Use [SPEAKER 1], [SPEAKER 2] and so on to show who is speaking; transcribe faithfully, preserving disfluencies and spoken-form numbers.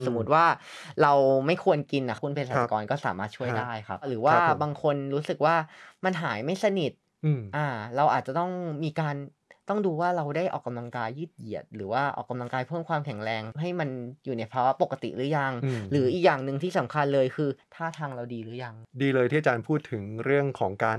[SPEAKER 1] อืม
[SPEAKER 2] สมมุติว่าเราไม่ควรกินน่ะคุณเภสั
[SPEAKER 1] ครับ
[SPEAKER 2] ชกรก็สามารถช่วย
[SPEAKER 1] ครับ
[SPEAKER 2] ได้ครับหรือ
[SPEAKER 1] ค
[SPEAKER 2] ว่า
[SPEAKER 1] รับผม
[SPEAKER 2] บางคนรู้สึกว่ามันหายไม่สนิท
[SPEAKER 1] อืม
[SPEAKER 2] อ่าเราอาจจะต้องมีการต้องดูว่าเราได้ออกกำลังกายยืดเหยียดหรือว่าออกกำลังกายเพิ่มความแข็งแรงให้มันอยู่ในภาวะปกติหรือยัง
[SPEAKER 1] อื
[SPEAKER 2] หรือ
[SPEAKER 1] มๆ
[SPEAKER 2] อีกอย่างหนึ่งที่สำคัญเลยคือท่าทางเราดีหรือยัง
[SPEAKER 1] ดีเลยที่อาจารย์พูดถึงเรื่องของการ